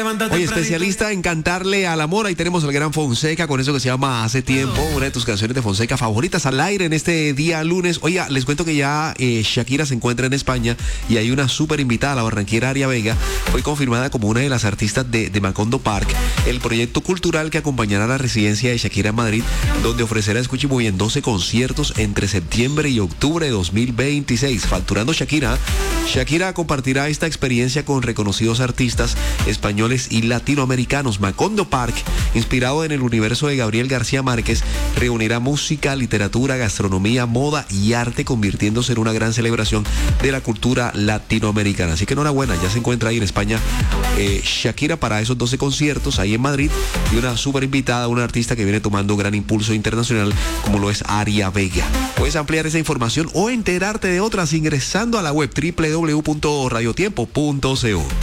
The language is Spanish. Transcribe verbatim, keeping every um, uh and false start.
Oye, especialista en cantarle al amor, ahí tenemos al gran Fonseca con eso que se llama Hace Tiempo, una de tus canciones de Fonseca favoritas al aire en este día lunes. Oiga, les cuento que ya eh, Shakira se encuentra en España y hay una súper invitada, la barranquera Aria Vega, hoy confirmada como una de las artistas de, de Macondo Park, el proyecto cultural que acompañará la residencia de Shakira en Madrid, donde ofrecerá, escuche muy bien, doce conciertos entre septiembre y octubre de dos mil veintiséis. Facturando Shakira, Shakira compartirá esta experiencia con reconocidos artistas españoles y latinoamericanos. Macondo Park, inspirado en el universo de Gabriel García Márquez, reunirá música, literatura, gastronomía, moda y arte, convirtiéndose en una gran celebración de la cultura latinoamericana. Así que enhorabuena, ya se encuentra ahí en España eh, Shakira para esos doce conciertos ahí en Madrid, y una súper invitada, una artista que viene tomando gran impulso internacional como lo es Aria Vega. Puedes ampliar esa información o enterarte de otras ingresando a la web doble u doble u doble u punto radiotiempo punto co.